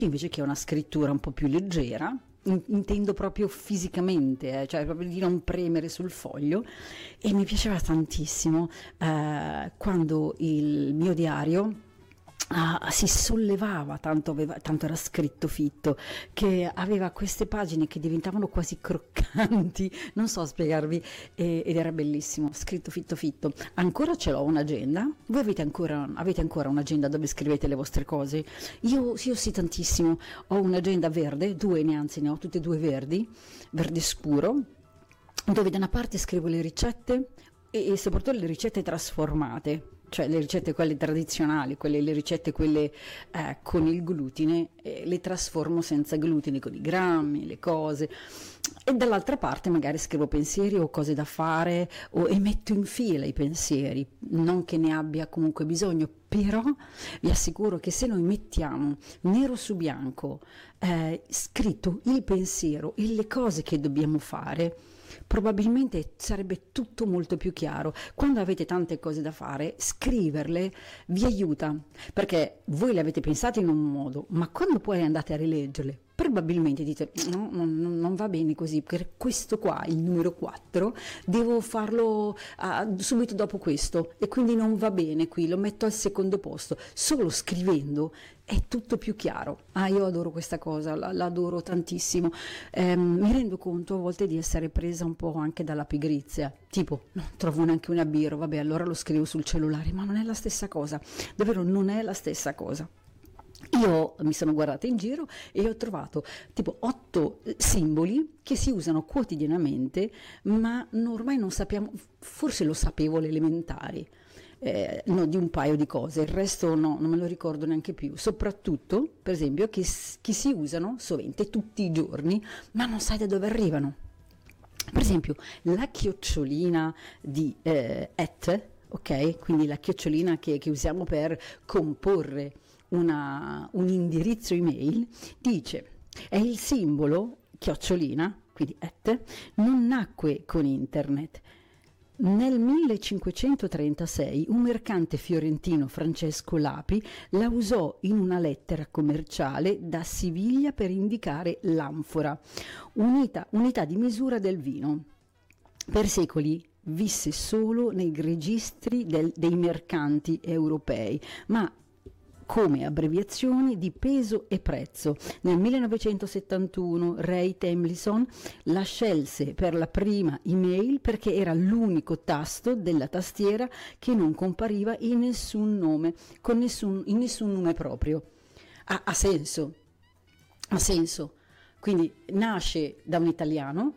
invece che una scrittura un po' più leggera, intendo proprio fisicamente, cioè proprio di non premere sul foglio, e mi piaceva tantissimo quando il mio diario si sollevava, tanto era scritto fitto, che aveva queste pagine che diventavano quasi croccanti, non so spiegarvi, ed era bellissimo, scritto fitto fitto. Ancora ce l'ho un'agenda, voi avete ancora un'agenda dove scrivete le vostre cose? Io sì, tantissimo, ho un'agenda verde, ne ho tutte e due verdi, verde scuro, dove da una parte scrivo le ricette e soprattutto le ricette trasformate, cioè le ricette quelle tradizionali, le ricette quelle con il glutine, le trasformo senza glutine, con i grammi, le cose, e dall'altra parte magari scrivo pensieri o cose da fare e metto in fila i pensieri, non che ne abbia comunque bisogno, però vi assicuro che se noi mettiamo nero su bianco scritto il pensiero e le cose che dobbiamo fare, probabilmente sarebbe tutto molto più chiaro. Quando avete tante cose da fare, scriverle vi aiuta, perché voi le avete pensate in un modo, ma quando poi andate a rileggerle, probabilmente dite no, non va bene così, perché questo qua, il numero 4, devo farlo subito dopo questo, e quindi non va bene qui, lo metto al secondo posto. Solo scrivendo è tutto più chiaro. Io adoro questa cosa, l'adoro tantissimo. Mi rendo conto a volte di essere presa un po' anche dalla pigrizia, tipo non trovo neanche una birra, vabbè, allora lo scrivo sul cellulare, ma non è la stessa cosa, davvero non è la stessa cosa. Io mi sono guardata in giro e ho trovato tipo 8 simboli che si usano quotidianamente, ma ormai non sappiamo, forse lo sapevo alle elementari, no, di un paio di cose, il resto no, non me lo ricordo neanche più. Soprattutto, per esempio, che si usano sovente tutti i giorni, ma non sai da dove arrivano. Per esempio, la chiocciolina di at, ok? Quindi la chiocciolina che usiamo per comporre un indirizzo email, dice, è il simbolo chiocciolina, quindi at, non nacque con internet. Nel 1536 un mercante fiorentino, Francesco Lapi, la usò in una lettera commerciale da Siviglia per indicare l'anfora, unità di misura del vino. Per secoli visse solo nei registri dei mercanti europei, ma come abbreviazioni di peso e prezzo. Nel 1971 Ray Tomlinson la scelse per la prima email perché era l'unico tasto della tastiera che non compariva in nessun nome, in nessun nome proprio. Ha senso, ha senso. Quindi nasce da un italiano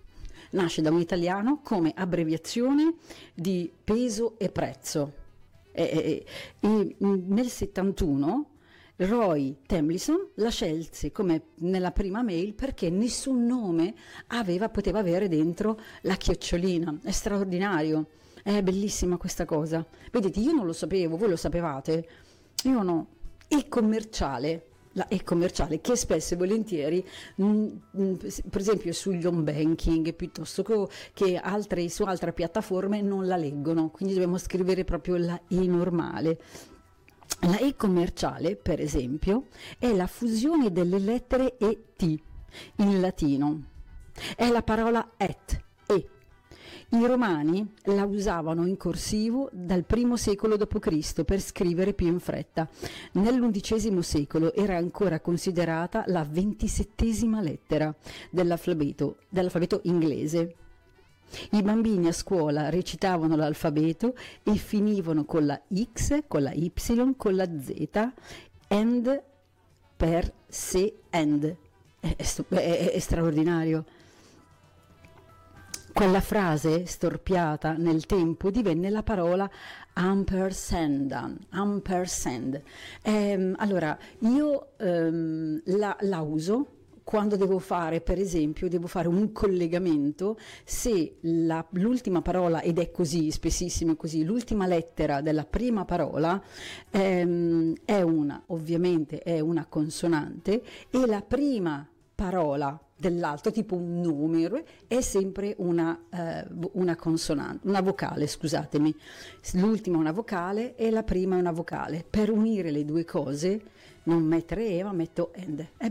come abbreviazione di peso e prezzo. E nel 71 Roy Tomlinson la scelse come nella prima mail perché nessun nome poteva avere dentro la chiocciolina. È straordinario, è bellissima questa cosa. Vedete, io non lo sapevo, voi lo sapevate? Io no. E-commerciale. La e-commerciale che spesso e volentieri, per esempio sugli home banking piuttosto che su altre piattaforme non la leggono, quindi dobbiamo scrivere proprio la e normale. La e commerciale, per esempio, è la fusione delle lettere ET in latino, è la parola et, e. I romani la usavano in corsivo dal I secolo d.C. per scrivere più in fretta. Nell'XI secolo era ancora considerata la 27ª lettera dell'alfabeto inglese. I bambini a scuola recitavano l'alfabeto e finivano con la X, con la Y, con la Z, and per se and. È straordinario. Quella frase storpiata nel tempo divenne la parola ampersand. Allora, io la uso quando devo fare, per esempio, un collegamento, se l'ultima parola, ed è così, spessissimo è così, l'ultima lettera della prima parola ovviamente è una consonante, e la prima parola dell'altro, tipo un numero, è sempre una consonante, una vocale, scusatemi. L'ultima è una vocale e la prima è una vocale. Per unire le due cose non mettere e, ma metto and.